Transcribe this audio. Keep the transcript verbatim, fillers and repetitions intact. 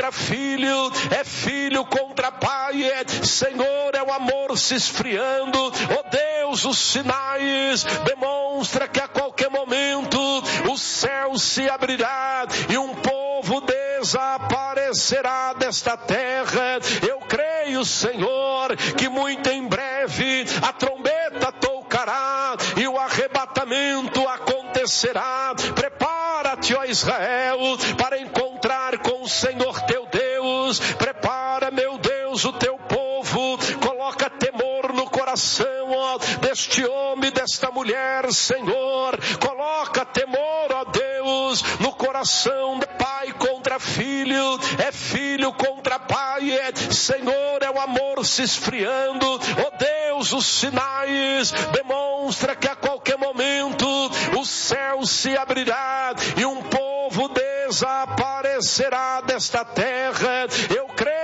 contra filho, é filho contra pai, é, Senhor, é o amor se esfriando. Oh Deus, os sinais demonstra que a qualquer momento o céu se abrirá e um povo desaparecerá desta terra. Eu creio, Senhor, que muito em breve a trombeta tocará e o arrebatamento acontecerá. Prepara-te, ó Israel, para encontrar com o Senhor teu Deus. Prepara, meu Deus, o teu povo. Coloca temor no coração, ó, deste homem, desta mulher, Senhor. Coloca temor, ó Deus, no coração de pai contra filho, é filho contra pai, é, Senhor, é o amor se esfriando. Ó Deus, os sinais demonstra que a qualquer momento o céu se abrirá e um povo desaparecerá desta terra. Eu